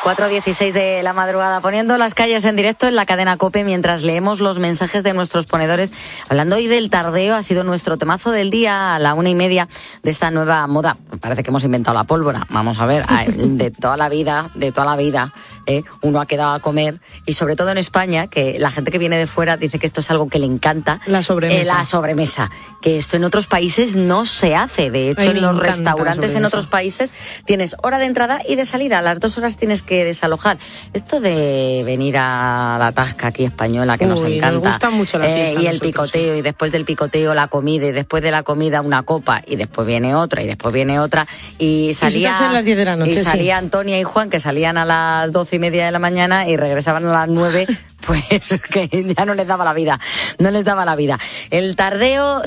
4:16 de la madrugada, poniendo las calles en directo en la cadena COPE mientras leemos los mensajes de nuestros ponedores. Hablando hoy del tardeo, ha sido nuestro temazo del día a la 1:30 de esta nueva moda. Parece que hemos inventado la pólvora. Vamos a ver, de toda la vida, uno ha quedado a comer, y sobre todo en España, que la gente que viene de fuera dice que esto es algo que le encanta. La sobremesa. Que esto en otros países no se hace. De hecho, en los restaurantes en otros países tienes hora de entrada y de salida. A las 2 horas tienes que desalojar. Esto de venir a la tasca aquí española, que nos encanta. Nos gusta mucho la fiesta. Y el picoteo, y después del picoteo la comida, y después de la comida una copa, y después viene otra, y después viene otra. Y salía, las 10 de la noche, y salía Antonia y Juan, que salían a las 12:30 de la mañana y regresaban a las 9. Pues que ya no les daba la vida. El tardeo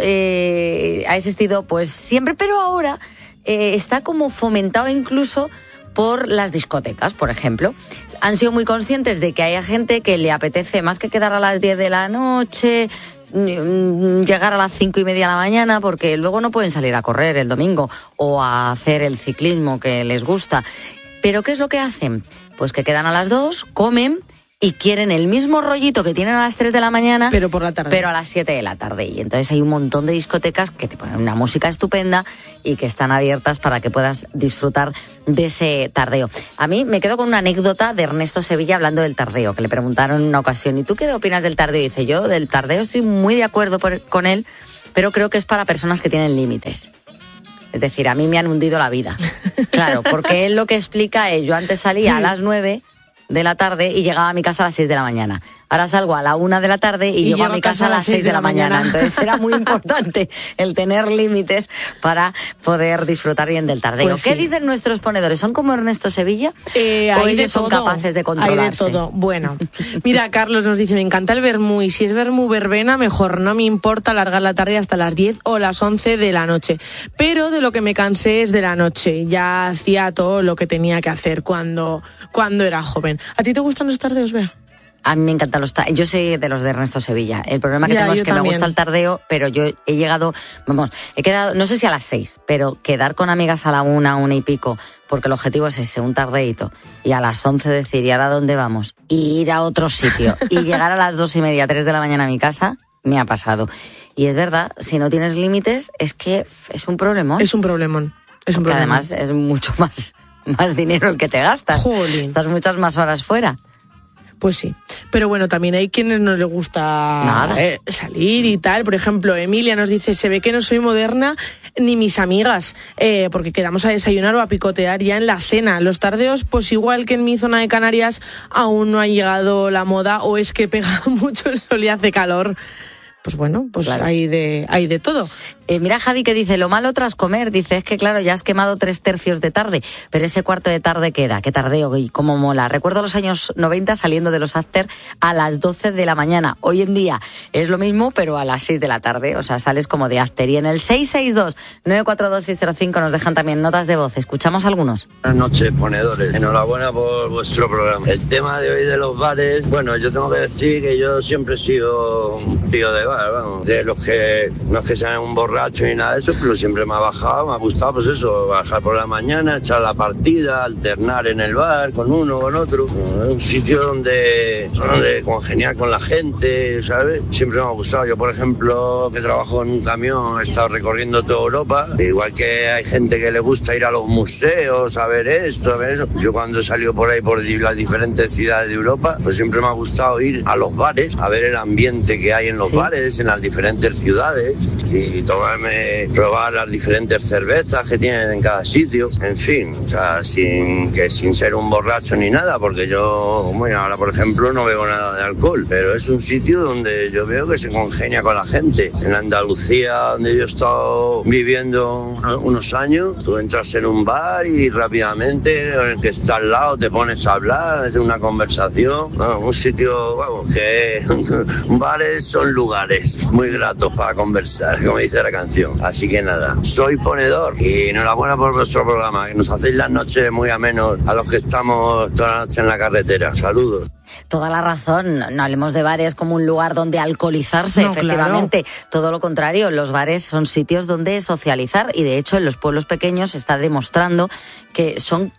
ha existido pues siempre, pero ahora está como fomentado incluso por las discotecas, por ejemplo. Han sido muy conscientes de que hay gente que le apetece más que quedar a las 10 de la noche, llegar a las 5:30 de la mañana, porque luego no pueden salir a correr el domingo o a hacer el ciclismo que les gusta. Pero ¿qué es lo que hacen? Pues que quedan a las 2, comen y quieren el mismo rollito que tienen a las 3 de la mañana, pero por la tarde, pero a las 7 de la tarde. Y entonces hay un montón de discotecas que te ponen una música estupenda y que están abiertas para que puedas disfrutar de ese tardeo. A mí me quedo con una anécdota de Ernesto Sevilla hablando del tardeo, que le preguntaron en una ocasión: ¿y tú qué opinas del tardeo? Y dice: yo del tardeo estoy muy de acuerdo con él, pero creo que es para personas que tienen límites. Es decir, a mí me han hundido la vida. Claro, porque él lo que explica es: yo antes salía a las 9 de la tarde y llegaba a mi casa a las 6 de la mañana. Ahora salgo a la 1 de la tarde y llego a mi casa a las 6 de la mañana. Entonces era muy importante el tener límites para poder disfrutar bien del tardeo. Pues ¿Qué sí. dicen nuestros ponedores? ¿Son como Ernesto Sevilla? ¿O ellos son capaces de controlarse? Hay de todo. Bueno, mira, Carlos nos dice: me encanta el vermú, y si es vermú verbena, mejor. No me importa alargar la tarde hasta las 10 o las 11 de la noche. Pero de lo que me cansé es de la noche. Ya hacía todo lo que tenía que hacer cuando era joven. ¿A ti te gustan los tardeos, Bea? A mí me encantan los tardeos. Yo soy de los de Ernesto Sevilla. El problema que tengo es que también me gusta el tardeo, pero yo he llegado, he quedado, no sé si a las 6, pero quedar con amigas a la 1 y pico, porque el objetivo es ese, un tardeito, y a las 11 decir: ¿y ahora dónde vamos? Y ir a otro sitio, y llegar a las 2:30, 3 de la mañana a mi casa, me ha pasado. Y es verdad, si no tienes límites, es que es un problemón. Es un problemón. Porque además es mucho más dinero el que te gastas. Jolín. Estás muchas más horas fuera. Pues sí, pero bueno, también hay quienes no les gusta salir y tal. Por ejemplo, Emilia nos dice: se ve que no soy moderna ni mis amigas, porque quedamos a desayunar o a picotear ya en la cena. Los tardeos, pues igual que en mi zona de Canarias, aún no ha llegado la moda, o es que pega mucho el sol y hace calor. Pues bueno, pues claro. hay de todo. Mira Javi que dice: lo malo tras comer, dice, es que claro, ya has quemado 3/3 de tarde, pero ese cuarto de tarde queda, qué tardeo y cómo mola. Recuerdo los años 90 saliendo de los after a las 12 de la mañana. Hoy en día es lo mismo, pero a las 6 de la tarde, o sea, sales como de after. Y en el 662-942-605 nos dejan también notas de voz. Escuchamos algunos. Buenas noches, ponedores. Enhorabuena por vuestro programa. El tema de hoy de los bares, bueno, yo tengo que decir que yo siempre he sido un tío de bar, vamos, de los que no es que sean un borracho ni nada de eso, pero siempre me ha bajado, me ha gustado, pues eso, bajar por la mañana, echar la partida, alternar en el bar con uno, con otro, un sitio donde congeniar con la gente, ¿sabes? Siempre me ha gustado. Yo, por ejemplo, que trabajo en un camión, he estado recorriendo toda Europa, igual que hay gente que le gusta ir a los museos, a ver esto, a ver eso. Yo cuando he salido por ahí por las diferentes ciudades de Europa, pues siempre me ha gustado ir a los bares, a ver el ambiente que hay en los bares, en las diferentes ciudades, y probar las diferentes cervezas que tienen en cada sitio, en fin, o sea, sin ser un borracho ni nada, porque yo, bueno, ahora por ejemplo no bebo nada de alcohol, pero es un sitio donde yo veo que se congenia con la gente. En Andalucía, donde yo he estado viviendo unos años, tú entras en un bar y rápidamente el que está al lado te pones a hablar, es una conversación, bueno, un sitio, vamos, que bares son lugares muy gratos para conversar, como dice la canción. Así que nada, soy ponedor y enhorabuena por vuestro programa, que nos hacéis las noches muy amenos a los que estamos toda la noche en la carretera. Saludos. Toda la razón, no hablemos de bares como un lugar donde alcoholizarse, no, efectivamente, claro. Todo lo contrario, los bares son sitios donde socializar y de hecho en los pueblos pequeños se está demostrando que son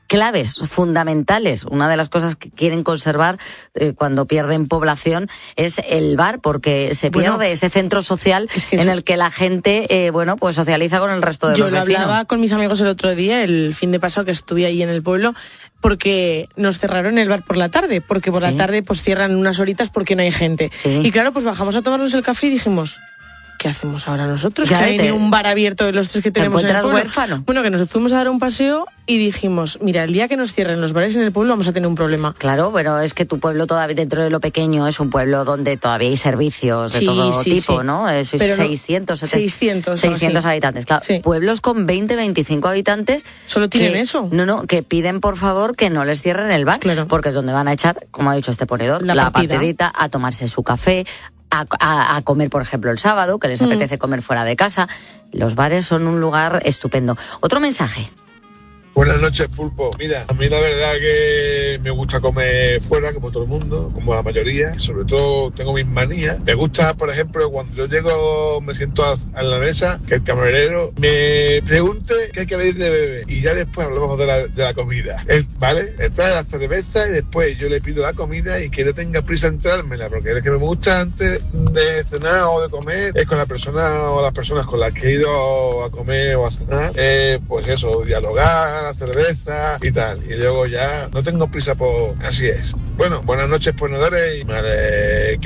claves fundamentales. Una de las cosas que quieren conservar cuando pierden población es el bar, porque se pierde ese centro social en el que la gente, pues socializa con el resto de los vecinos. Yo lo hablaba con mis amigos el otro día, el fin de pasado que estuve ahí en el pueblo, porque nos cerraron el bar por la tarde, porque por la tarde pues cierran unas horitas porque no hay gente. Sí. Y claro, pues bajamos a tomarnos el café y dijimos, ¿qué hacemos ahora nosotros? Que hay ni un bar abierto de los 3 que tenemos en el pueblo. Huérfano. Bueno, que nos fuimos a dar un paseo y dijimos, mira, el día que nos cierren los bares en el pueblo vamos a tener un problema. Claro, pero es que tu pueblo todavía, dentro de lo pequeño, es un pueblo donde todavía hay servicios de todo tipo, ¿no? Eso es 600 habitantes. Claro, pueblos con 20, 25 habitantes. ¿Solo tienen eso? No, que piden por favor que no les cierren el bar, porque es donde van a echar, como ha dicho este ponedor, la partidita, a tomarse su café, a comer, por ejemplo, el sábado, que les apetece comer fuera de casa. Los bares son un lugar estupendo. Otro mensaje. Buenas noches, Pulpo. Mira, a mí la verdad que me gusta comer fuera, como todo el mundo, como la mayoría. Sobre todo tengo mis manías. Me gusta, por ejemplo, cuando yo llego, me siento a la mesa, que el camarero me pregunte qué queréis de beber. Y ya después hablamos de la comida. ¿Vale? Trae la cerveza y después yo le pido la comida y que no tenga prisa en entrármela, porque es que me gusta antes de cenar o de comer, es con la persona o las personas con las que he ido a comer o a cenar, pues eso, dialogar, cerveza y tal, y luego ya no tengo prisa por... Así es. Bueno, buenas noches, ponedores, y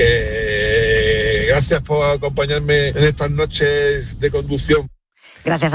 que gracias por acompañarme en estas noches de conducción. Gracias.